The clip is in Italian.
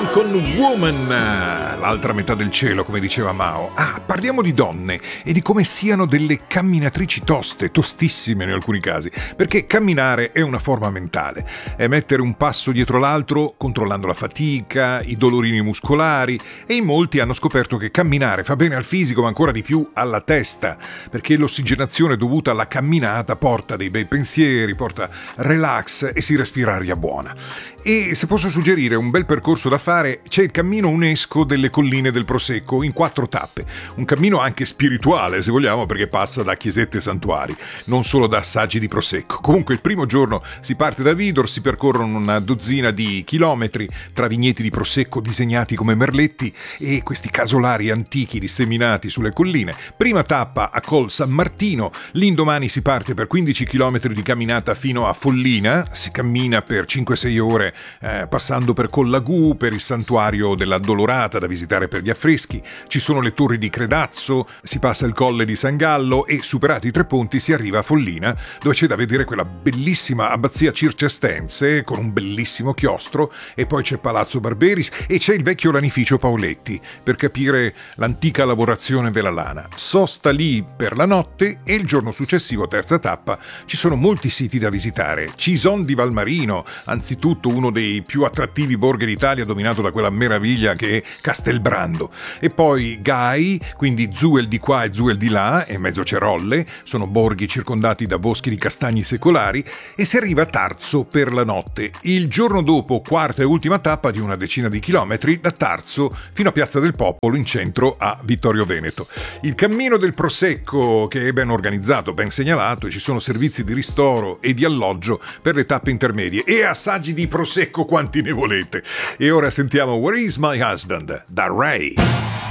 Brown con Woman, l'altra metà del cielo, come diceva Mao. Parliamo di donne e di come siano delle camminatrici toste, tostissime in alcuni casi, perché camminare è una forma mentale, è mettere un passo dietro l'altro controllando la fatica, i dolorini muscolari, e in molti hanno scoperto che camminare fa bene al fisico ma ancora di più alla testa, perché l'ossigenazione dovuta alla camminata porta dei bei pensieri, porta relax e si respira aria buona. E se posso suggerire un bel percorso da fare, c'è il cammino UNESCO delle colline del Prosecco in 4 tappe. Un cammino anche spirituale, se vogliamo, perché passa da chiesette e santuari, non solo da assaggi di Prosecco. Comunque il primo giorno si parte da Vidor, si percorrono una dozzina di chilometri tra vigneti di Prosecco disegnati come merletti e questi casolari antichi disseminati sulle colline. Prima tappa a Col San Martino, l'indomani si parte per 15 chilometri di camminata fino a Follina, si cammina per 5-6 ore passando per Collagù, per il santuario dell'Addolorata da visitare per gli affreschi, ci sono le torri di Credazzo, si passa il colle di San Gallo e superati i 3 ponti si arriva a Follina, dove c'è da vedere quella bellissima abbazia circestense con un bellissimo chiostro, e poi c'è Palazzo Barberis e c'è il vecchio lanificio Paoletti per capire l'antica lavorazione della lana. Sosta lì per la notte e il giorno successivo, terza tappa, ci sono molti siti da visitare. Cison di Valmarino, anzitutto uno dei più attrattivi borghi d'Italia, dominato da quella meraviglia che è Castelbrando, e poi Gai, quindi Zuel di qua e Zuel di là, e mezzo c'è Rolle, sono borghi circondati da boschi di castagni secolari, e si arriva a Tarzo per la notte. Il giorno dopo, quarta e ultima tappa di una decina di chilometri, da Tarzo fino a Piazza del Popolo in centro a Vittorio Veneto. Il cammino del Prosecco, che è ben organizzato, ben segnalato, e ci sono servizi di ristoro e di alloggio per le tappe intermedie e assaggi di Prosecco quanti ne volete. E ora sentiamo Where is My Husband da Ray.